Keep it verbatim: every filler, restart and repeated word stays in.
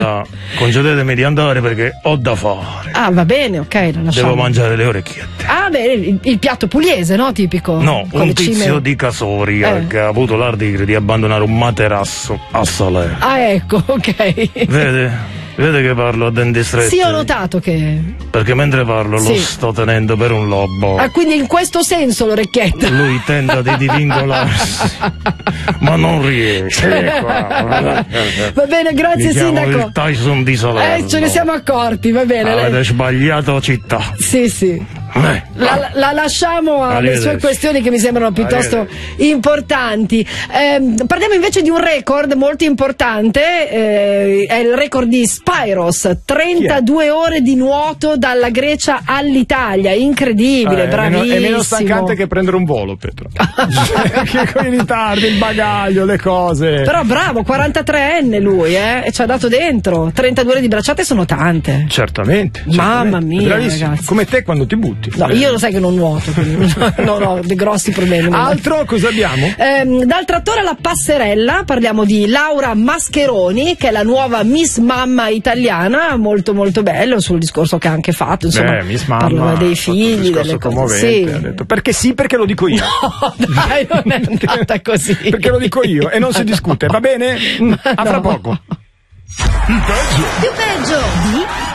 concedetemi di andare perché ho da fare. Ah, va bene, ok, la lasciamo. Devo mangiare le orecchiette. Ah, beh, il, il piatto pugliese, no? Tipico. No, Con un le tizio cime... di Casoria Eh. che ha avuto l'ardire di abbandonare un materasso a Salerno. Ah, ecco, ok. Vede? Vede che parlo a denti stretti? Sì, ho notato che... Perché mentre parlo Sì. lo sto tenendo per un lobo. Ah, quindi in questo senso l'orecchietta. Lui tenta di divincolarsi, ma non riesce. Qua. Va bene, grazie Mi chiamo sindaco. il Tyson di Salerno. Eh, ce ne siamo accorti, va bene. Avete lei- sbagliato città. Sì, sì. Eh. La, la lasciamo alle Arrivederci. sue questioni che mi sembrano piuttosto importanti. Ehm, parliamo invece di un record molto importante, eh, è il record di Spyros, trentadue ore di nuoto dalla Grecia all'Italia, incredibile, Eh, è, meno, bravissimo. è meno stancante che prendere un volo, Pietro. Che con i ritardi, il bagaglio, le cose. Però bravo, quarantatreenne lui, eh, e ci ha dato dentro. trentadue ore di bracciate sono tante. Certamente. Mamma certamente. mia, Bravissimo. ragazzi. Come te quando ti butti. No, io lo sai che non nuoto, quindi non ho dei grossi problemi. Altro cosa abbiamo? Ehm, dal trattore alla passerella parliamo di Laura Mascheroni, che è la nuova Miss Mamma italiana, molto molto bello sul discorso che ha anche fatto, insomma, Beh, Miss Mamma parlava dei ha fatto un figli, discorso delle cose. commovente, Sì. ha detto, perché sì, perché lo dico io. No, dai, non è andata così. Perché lo dico io e non si discute, va bene? A fra no. poco. Più peggio di